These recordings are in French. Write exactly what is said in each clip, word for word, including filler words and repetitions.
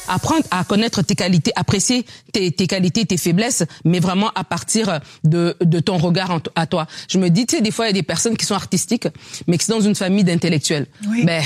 apprendre à connaître tes qualités, apprécier tes, tes qualités, tes faiblesses, mais vraiment à partir de, de ton regard en, à toi. Je me dis, tu sais, des fois, il y a des personnes qui sont artistiques, mais qui sont dans une famille d'intellectuels. Oui. Ben,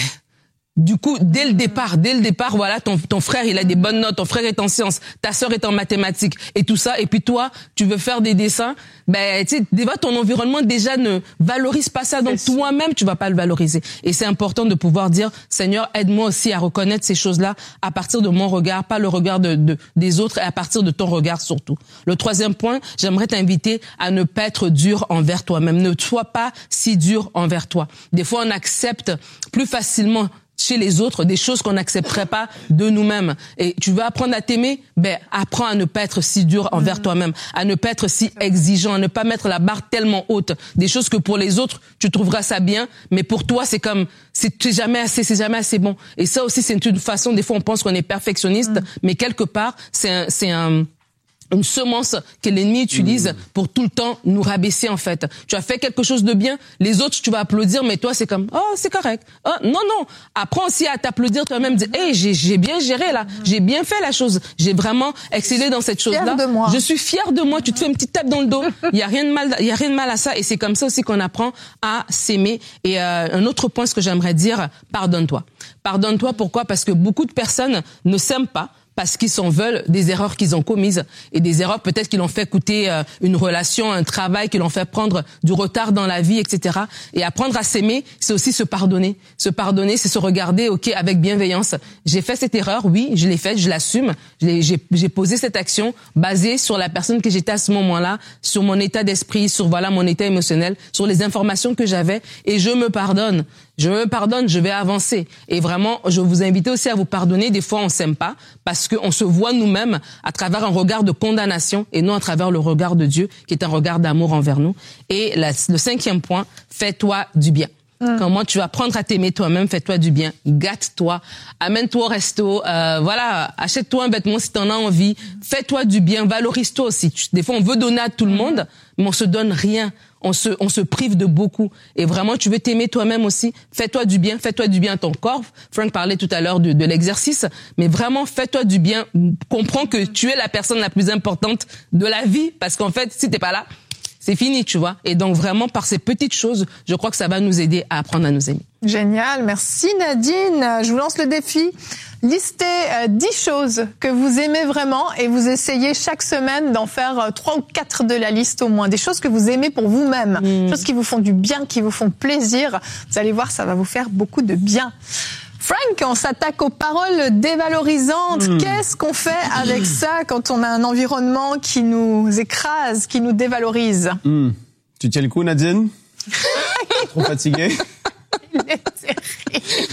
du coup, dès le départ, dès le départ, voilà, ton, ton frère, il a des bonnes notes, ton frère est en sciences, ta sœur est en mathématiques, et tout ça, et puis toi, tu veux faire des dessins, ben, tu sais, des fois, ton environnement déjà ne valorise pas ça, donc toi-même, tu vas pas le valoriser. Et c'est important de pouvoir dire, Seigneur, aide-moi aussi à reconnaître ces choses-là à partir de mon regard, pas le regard de, de, des autres, et à partir de ton regard surtout. Le troisième point, j'aimerais t'inviter à ne pas être dur envers toi-même. Ne sois pas si dur envers toi. Des fois, on accepte plus facilement chez les autres des choses qu'on n'accepterait pas de nous-mêmes. Et tu veux apprendre à t'aimer, ben apprends à ne pas être si dur envers mmh. toi-même, à ne pas être si exigeant, à ne pas mettre la barre tellement haute. Des choses que pour les autres, tu trouveras ça bien, mais pour toi, c'est comme c'est, c'est jamais assez, c'est jamais assez bon. Et ça aussi, c'est une façon, des fois on pense qu'on est perfectionniste, mmh. mais quelque part, c'est un, c'est un une semence que l'ennemi utilise mmh. pour tout le temps nous rabaisser, en fait. Tu as fait quelque chose de bien, les autres, tu vas applaudir, mais toi, c'est comme, oh, c'est correct. Oh, non, non. Apprends aussi à t'applaudir toi-même, dire, hey, j'ai, j'ai bien géré, là. J'ai bien fait la chose. J'ai vraiment excellé dans cette chose-là. De moi. Je suis fière de moi. Tu te fais une petite tape dans le dos. Il y a rien de mal, il y a rien de mal à ça. Et c'est comme ça aussi qu'on apprend à s'aimer. Et, euh, un autre point, ce que j'aimerais dire, pardonne-toi. Pardonne-toi, pourquoi? Parce que beaucoup de personnes ne s'aiment pas, parce qu'ils s'en veulent des erreurs qu'ils ont commises et des erreurs peut-être qui l'ont fait coûter euh, une relation, un travail, qui l'ont fait prendre du retard dans la vie, et cetera. Et apprendre à s'aimer, c'est aussi se pardonner. Se pardonner, c'est se regarder, ok, avec bienveillance. J'ai fait cette erreur, oui, je l'ai faite, je l'assume. J'ai, j'ai, j'ai posé cette action basée sur la personne que j'étais à ce moment-là, sur mon état d'esprit, sur voilà mon état émotionnel, sur les informations que j'avais, et je me pardonne. Je me pardonne, je vais avancer. Et vraiment, je vous invite aussi à vous pardonner. Des fois, on s'aime pas parce qu'on se voit nous-mêmes à travers un regard de condamnation et non à travers le regard de Dieu, qui est un regard d'amour envers nous. Et la, le cinquième point, fais-toi du bien. Mmh. Comment tu vas apprendre à t'aimer toi-même, fais-toi du bien, gâte-toi, amène-toi au resto, euh, voilà, achète-toi un vêtement si t'en as envie, fais-toi du bien, valorise-toi aussi. Tu, des fois, on veut donner à tout le monde, mais on se donne rien. On se, on se prive de beaucoup. Et vraiment, tu veux t'aimer toi-même aussi. Fais-toi du bien. Fais-toi du bien à ton corps. Frank parlait tout à l'heure de, de l'exercice. Mais vraiment, fais-toi du bien. Comprends que tu es la personne la plus importante de la vie. Parce qu'en fait, si t'es pas là, c'est fini, tu vois. Et donc, vraiment, par ces petites choses, je crois que ça va nous aider à apprendre à nous aimer. Génial. Merci, Nadine. Je vous lance le défi. Listez euh, dix choses que vous aimez vraiment et vous essayez chaque semaine d'en faire euh, trois ou quatre de la liste au moins. Des choses que vous aimez pour vous-même, mmh. des choses qui vous font du bien, qui vous font plaisir. Vous allez voir, ça va vous faire beaucoup de bien. Frank, on s'attaque aux paroles dévalorisantes. Mmh. Qu'est-ce qu'on fait avec ça quand on a un environnement qui nous écrase, qui nous dévalorise? mmh. Tu tiens le coup, Nadine? Trop fatiguée? Il est terrible.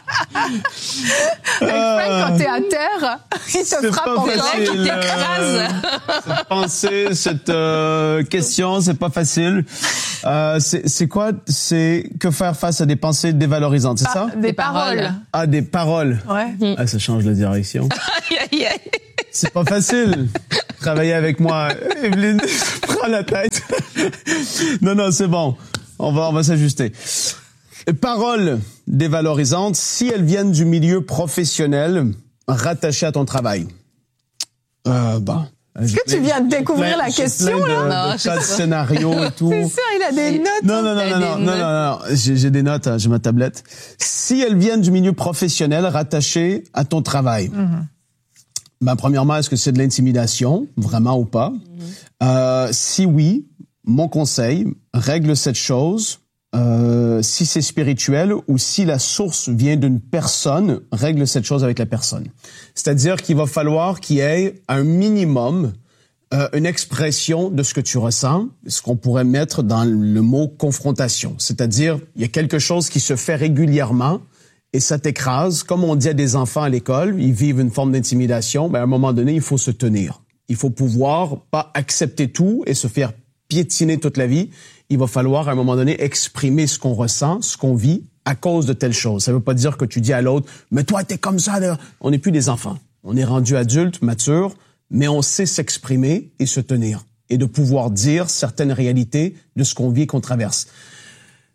Avec Frank, quand t'es à terre, il te c'est frappe encore. Facile, Il t'écrase. Euh, cette pensée, cette euh, question, c'est pas facile. Euh, c'est, c'est quoi? C'est que faire face à des pensées dévalorisantes, c'est ah, ça? Des paroles. Ah, des paroles. Ouais. Ah, ça change de direction. Aïe, aïe, aïe. C'est pas facile. Travailler avec moi, Evelyne, prends la tête. Non, non, c'est bon. On va, on va s'ajuster. Paroles dévalorisantes, si elles viennent du milieu professionnel, rattachées à ton travail. Euh, bah. Est-ce que tu viens de découvrir plein, la question, plein de, là? Non, de tas de scénarios et tout. C'est sûr, il a des notes. Non, non, non, non, non, non, non, non, j'ai, j'ai des notes, j'ai ma tablette. Si elles viennent du milieu professionnel, rattachées à ton travail. Mm-hmm. Ben, premièrement, est-ce que c'est de l'intimidation, vraiment ou pas? Mm-hmm. Euh, si oui, mon conseil, règle cette chose. Euh, si c'est spirituel ou si la source vient d'une personne, règle cette chose avec la personne. C'est-à-dire qu'il va falloir qu'il y ait un minimum, euh, une expression de ce que tu ressens, ce qu'on pourrait mettre dans le mot confrontation. C'est-à-dire, il y a quelque chose qui se fait régulièrement et ça t'écrase. Comme on dit à des enfants à l'école, ils vivent une forme d'intimidation, ben à un moment donné, il faut se tenir. Il faut pouvoir pas accepter tout et se faire piétiner toute la vie. Il va falloir, à un moment donné, exprimer ce qu'on ressent, ce qu'on vit, à cause de telle chose. Ça veut pas dire que tu dis à l'autre, mais toi, t'es comme ça. Là. On n'est plus des enfants. On est rendu adultes, matures, mais on sait s'exprimer et se tenir. Et de pouvoir dire certaines réalités de ce qu'on vit et qu'on traverse.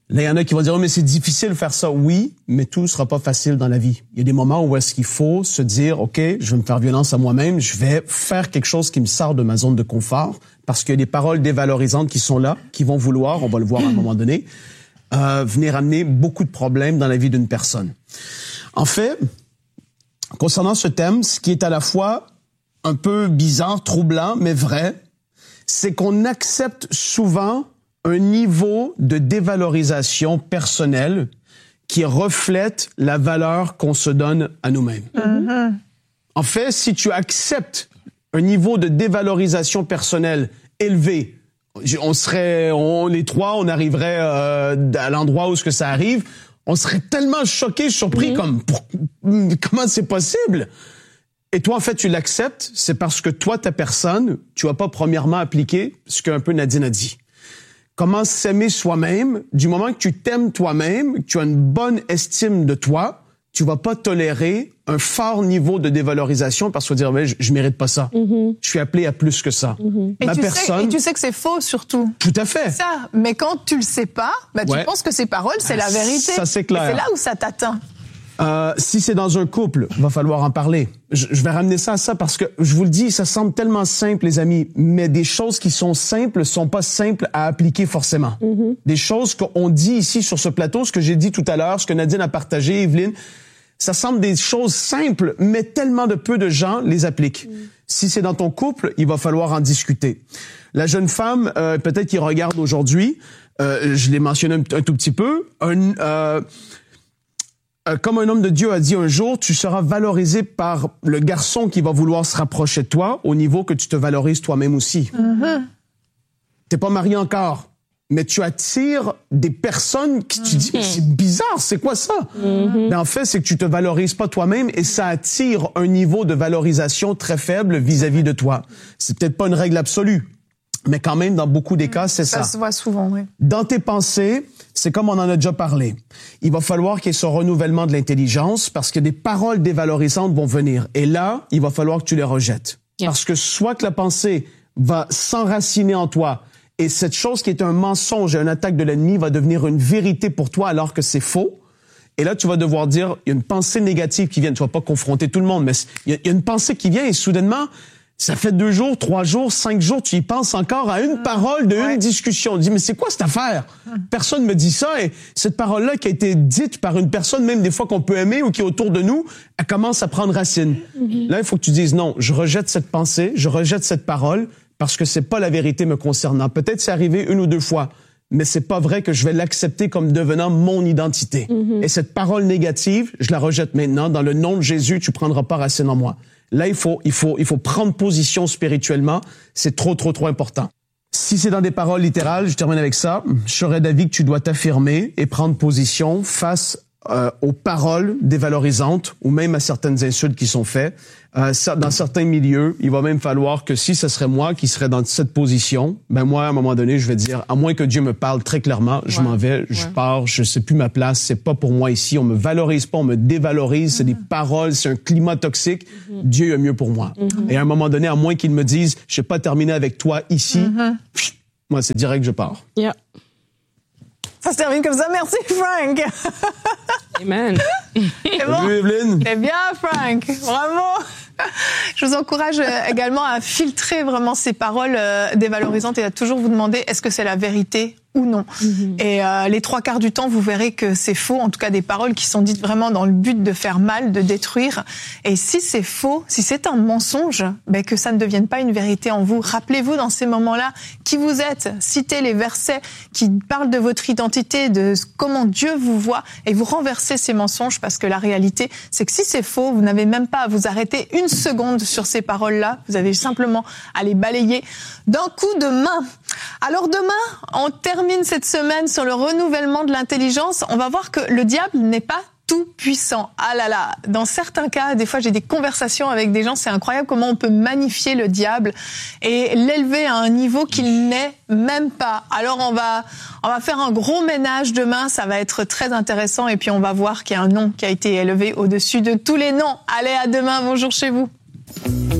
Là, il y en a qui vont dire, oh, mais c'est difficile de faire ça. Oui, mais tout ne sera pas facile dans la vie. Il y a des moments où est-ce qu'il faut se dire, OK, je vais me faire violence à moi-même, je vais faire quelque chose qui me sort de ma zone de confort, parce qu'il y a des paroles dévalorisantes qui sont là, qui vont vouloir, on va le voir à un moment donné, euh, venir amener beaucoup de problèmes dans la vie d'une personne. En fait, concernant ce thème, ce qui est à la fois un peu bizarre, troublant, mais vrai, c'est qu'on accepte souvent un niveau de dévalorisation personnelle qui reflète la valeur qu'on se donne à nous-mêmes. Mm-hmm. En fait, si tu acceptes un niveau de dévalorisation personnelle élevé, on serait, on, les trois, on arriverait euh, à l'endroit où ce que ça arrive, on serait tellement choqués, surpris, mm-hmm. comme pour, comment c'est possible? Et toi, en fait, tu l'acceptes, c'est parce que toi, ta personne, tu as pas premièrement appliqué ce qu'un peu Nadine a dit. Comment s'aimer soi-même, du moment que tu t'aimes toi-même, que tu as une bonne estime de toi, tu vas pas tolérer un fort niveau de dévalorisation parce que tu vas dire, mais je, je mérite pas ça. Mm-hmm. Je suis appelé à plus que ça. Mm-hmm. Ma et, tu personne... sais, et tu sais que c'est faux surtout. Tout à fait. Ça, mais quand tu le sais pas, bah, tu ouais. penses que ces paroles, c'est la vérité. Ça, c'est clair. Et c'est là où ça t'atteint. Euh, si c'est dans un couple, va falloir en parler. Je, je vais ramener ça à ça parce que, je vous le dis, ça semble tellement simple, les amis, mais des choses qui sont simples sont pas simples à appliquer forcément. Mm-hmm. Des choses qu'on dit ici sur ce plateau, ce que j'ai dit tout à l'heure, ce que Nadine a partagé, Evelyne, ça semble des choses simples, mais tellement de peu de gens les appliquent. Mm. Si c'est dans ton couple, il va falloir en discuter. La jeune femme, euh, peut-être qui regarde aujourd'hui, euh, je l'ai mentionné un, un tout petit peu, un... Euh, comme un homme de Dieu a dit un jour, tu seras valorisé par le garçon qui va vouloir se rapprocher de toi au niveau que tu te valorises toi-même aussi. Mm-hmm. T'es pas marié encore, mais tu attires des personnes qui tu dis, mais c'est bizarre, c'est quoi ça? Mm-hmm. Mais en fait, c'est que tu te valorises pas toi-même et ça attire un niveau de valorisation très faible vis-à-vis de toi. C'est peut-être pas une règle absolue, mais quand même, dans beaucoup des cas, c'est ça. Ça se voit souvent, oui. Dans tes pensées, c'est comme on en a déjà parlé. Il va falloir qu'il y ait ce renouvellement de l'intelligence parce que des paroles dévalorisantes vont venir. Et là, il va falloir que tu les rejettes. Yeah. Parce que soit que la pensée va s'enraciner en toi et cette chose qui est un mensonge et une attaque de l'ennemi va devenir une vérité pour toi alors que c'est faux. Et là, tu vas devoir dire, il y a une pensée négative qui vient. Tu vas pas confronter tout le monde, mais il y a une pensée qui vient et soudainement, ça fait deux jours, trois jours, cinq jours, tu y penses encore à une parole de ouais. une discussion. Tu dis, mais c'est quoi cette affaire? Personne me dit ça et cette parole-là qui a été dite par une personne, même des fois qu'on peut aimer ou qui est autour de nous, elle commence à prendre racine. Mm-hmm. Là, il faut que tu dises, non, je rejette cette pensée, je rejette cette parole parce que c'est pas la vérité me concernant. Peut-être c'est arrivé une ou deux fois, mais c'est pas vrai que je vais l'accepter comme devenant mon identité. Mm-hmm. Et cette parole négative, je la rejette maintenant. Dans le nom de Jésus, tu prendras pas racine en moi. Là, il faut, il faut, il faut prendre position spirituellement. C'est trop, trop, trop important. Si c'est dans des paroles littérales, je termine avec ça. Je serais d'avis que tu dois t'affirmer et prendre position face euh, aux paroles dévalorisantes ou même à certaines insultes qui sont faites. Euh, dans certains milieux, il va même falloir que si ce serait moi qui serais dans cette position, ben moi, à un moment donné, je vais dire, à moins que Dieu me parle très clairement, je ouais. m'en vais, je ouais. pars, je sais plus ma place, c'est pas pour moi ici, on me valorise pas, on me dévalorise, mm-hmm. c'est des paroles, c'est un climat toxique, mm-hmm. Dieu a mieux pour moi. Mm-hmm. Et à un moment donné, à moins qu'il me dise, je vais pas terminer avec toi ici, mm-hmm. pff, moi, c'est direct que je pars. Yeah. Ça se termine comme ça. Merci, Frank. Amen. C'est bon. Salut, Evelyne. C'est bien, Frank. Bravo. Je vous encourage également à filtrer vraiment ces paroles dévalorisantes et à toujours vous demander est-ce que c'est la vérité ou non. Mm-hmm. Et euh, les trois quarts du temps, vous verrez que c'est faux, en tout cas des paroles qui sont dites vraiment dans le but de faire mal, de détruire. Et si c'est faux, si c'est un mensonge, ben que ça ne devienne pas une vérité en vous. Rappelez-vous dans ces moments-là qui vous êtes, citez les versets qui parlent de votre identité, de comment Dieu vous voit, et vous renversez ces mensonges parce que la réalité, c'est que si c'est faux, vous n'avez même pas à vous arrêter une seconde sur ces paroles-là. Vous avez simplement à les balayer d'un coup de main. Alors demain, on termine cette semaine sur le renouvellement de l'intelligence. On va voir que le diable n'est pas tout puissant. Ah là là, dans certains cas, des fois j'ai des conversations avec des gens, c'est incroyable comment on peut magnifier le diable et l'élever à un niveau qu'il n'est même pas. Alors on va on va faire un gros ménage demain, ça va être très intéressant et puis on va voir qu'il y a un nom qui a été élevé au-dessus de tous les noms. Allez, à demain, bonjour chez vous.